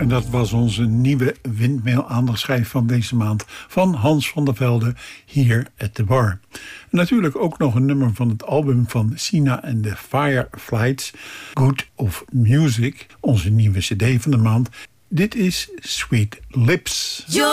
En dat was onze nieuwe windmail aandachtschijf van deze maand van Hans van der Velde hier at the Bar. En natuurlijk ook nog een nummer van het album van Sina en de Fireflies, Good of Music, onze nieuwe cd van de maand. Dit is Sweet Lips.